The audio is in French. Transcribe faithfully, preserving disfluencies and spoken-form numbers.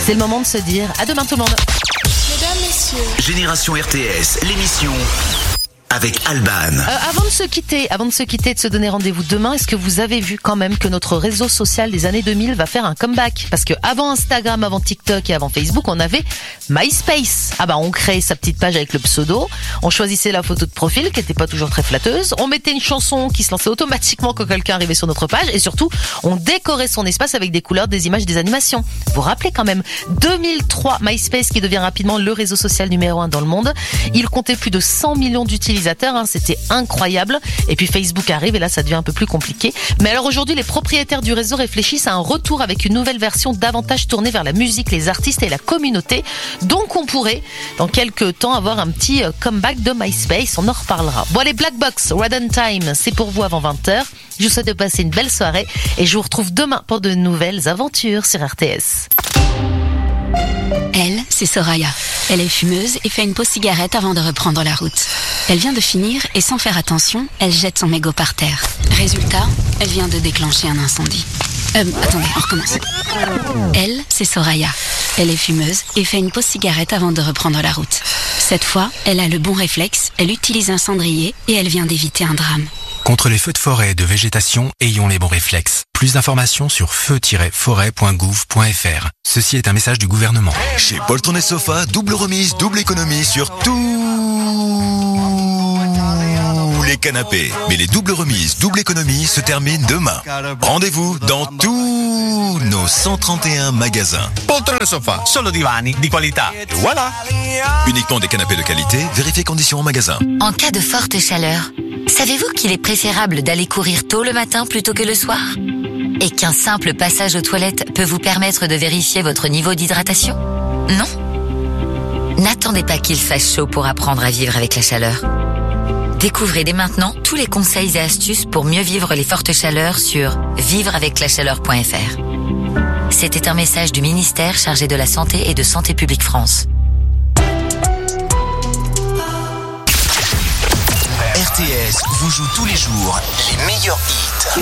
C'est le moment de se dire à demain tout le monde. Mesdames, messieurs. Génération R T S, l'émission avec Alban. Euh, avant de se quitter, avant de se quitter, de se donner rendez-vous demain, est-ce que vous avez vu quand même que notre réseau social des années deux mille va faire un comeback? Parce que avant Instagram, avant TikTok et avant Facebook, on avait MySpace. Ah bah on créait sa petite page avec le pseudo, on choisissait la photo de profil qui était pas toujours très flatteuse, on mettait une chanson qui se lançait automatiquement quand quelqu'un arrivait sur notre page et surtout, on décorait son espace avec des couleurs, des images, des animations. Vous vous rappelez quand même, deux mille trois, MySpace qui devient rapidement le réseau social numéro un dans le monde. Il comptait plus de cent millions d'utilisateurs. Hein, c'était incroyable. Et puis Facebook arrive et là ça devient un peu plus compliqué. Mais alors aujourd'hui les propriétaires du réseau réfléchissent à un retour avec une nouvelle version davantage tournée vers la musique, les artistes et la communauté. Donc on pourrait dans quelques temps avoir un petit comeback de MySpace, on en reparlera. Bon allez, Black Box, Red on Time, c'est pour vous avant vingt heures. Je vous souhaite de passer une belle soirée et je vous retrouve demain pour de nouvelles aventures sur R T S. Elle, c'est Soraya. Elle est fumeuse et fait une pause cigarette avant de reprendre la route. Elle vient de finir et sans faire attention, elle jette son mégot par terre. Résultat, elle vient de déclencher un incendie. Euh, attendez, on recommence. Elle, c'est Soraya. Elle est fumeuse et fait une pause cigarette avant de reprendre la route. Cette fois, elle a le bon réflexe, elle utilise un cendrier et elle vient d'éviter un drame. Contre les feux de forêt et de végétation, ayons les bons réflexes. Plus d'informations sur feu tiret forêt point gouv point f r. Ceci est un message du gouvernement. Chez Poltron et Sofa, double remise, double économie sur tous les canapés. Mais les doubles remises, double économie se terminent demain. Rendez-vous dans tous nos cent trente et un magasins. Poltron et Sofa, solo divani di qualità. Et voilà. Uniquement des canapés de qualité, vérifiez conditions en magasin. En cas de forte chaleur, savez-vous qu'il est préférable d'aller courir tôt le matin plutôt que le soir? Et qu'un simple passage aux toilettes peut vous permettre de vérifier votre niveau d'hydratation? Non? N'attendez pas qu'il fasse chaud pour apprendre à vivre avec la chaleur. Découvrez dès maintenant tous les conseils et astuces pour mieux vivre les fortes chaleurs sur vivre avec la chaleur point f r. C'était un message du ministère chargé de la Santé et de Santé publique France. R T S vous joue tous les jours les meilleurs hits.